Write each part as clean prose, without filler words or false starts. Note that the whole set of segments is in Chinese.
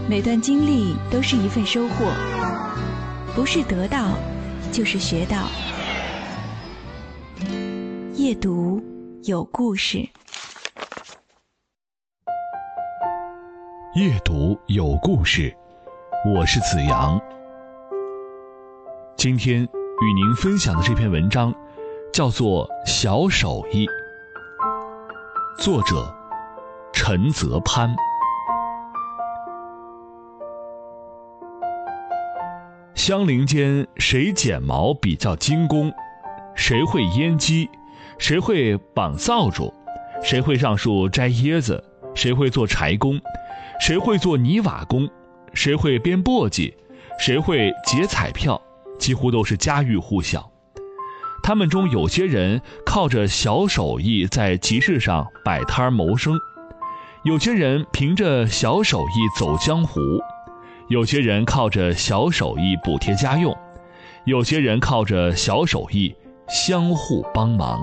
每段经历都是一份收获，不是得到，就是学到。夜读有故事， 夜读有故事，我是子阳。今天与您分享的这篇文章叫做《小手艺》，作者陈泽潘。相邻间谁剪毛比较精工，谁会阉鸡，谁会绑扫帚，谁会上树摘椰子，谁会做柴工，谁会做泥瓦工，谁会编簸箕，谁会结彩票，几乎都是家喻户晓。他们中有些人靠着小手艺在集市上摆摊谋生，有些人凭着小手艺走江湖，有些人靠着小手艺补贴家用，有些人靠着小手艺相互帮忙。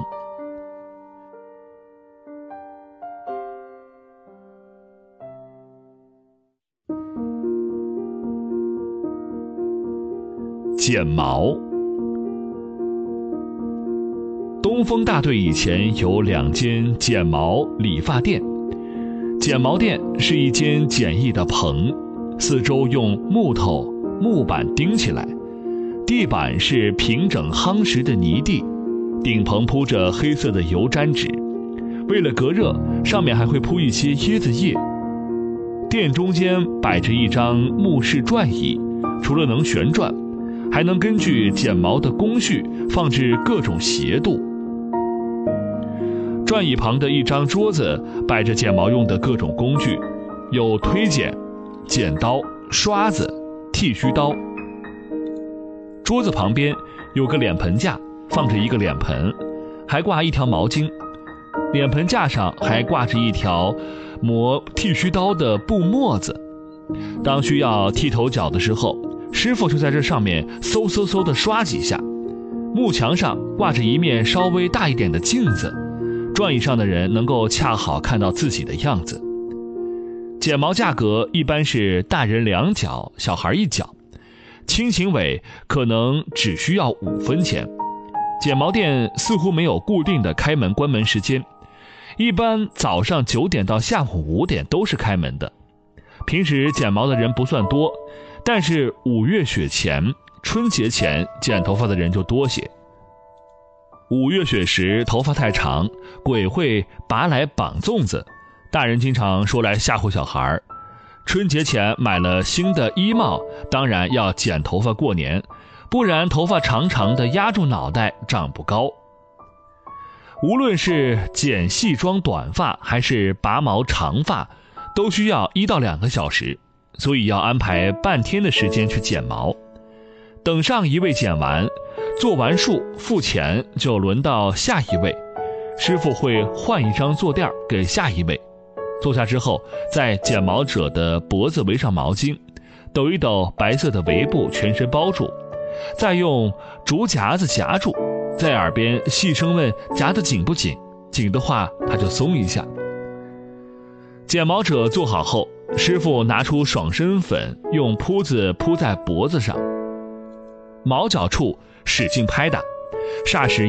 剪毛。东风大队以前有2间剪毛理发店。剪毛店是一间简易的棚，四周用木头、木板钉起来，地板是平整夯实的泥地，顶棚铺着黑色的油毡纸，为了隔热，上面还会铺一些椰子叶。店中间摆着一张木式转椅，除了能旋转，还能根据剪毛的工序放置各种斜度。转椅旁的一张桌子摆着剪毛用的各种工具，有推剪、剪刀、刷子、剃须刀。桌子旁边有个脸盆架，放着一个脸盆，还挂一条毛巾。脸盆架上还挂着一条磨剃须刀的布沫子。当需要剃头角的时候，师傅就在这上面嗖嗖嗖地刷几下。幕墙上挂着一面稍微大一点的镜子，转椅上的人能够恰好看到自己的样子。剪毛价格一般是大人2角，小孩1角，轻型尾可能只需要5分钱。剪毛店似乎没有固定的开门关门时间，一般早上9点到下午5点都是开门的。平时剪毛的人不算多，但是5月雪前、春节前剪头发的人就多些。5月雪时头发太长，鬼会拔来绑粽子，大人经常说来吓唬小孩。春节前买了新的衣帽，当然要剪头发过年，不然头发长长的压住脑袋长不高。无论是剪细装短发还是拔毛长发，都需要1到2个小时，所以要安排半天的时间去剪毛。等上一位剪完，做完数付钱，就轮到下一位，师傅会换一张坐垫给下一位。坐下之后，在剪毛者的脖子围上毛巾，抖一抖白色的围布，全身包住，再用竹夹子夹住，在耳边细声问夹得紧不紧，紧的话他就松一下。剪毛者做好后，师傅拿出爽身粉，用铺子铺在脖子上，毛角处使劲拍打，霎时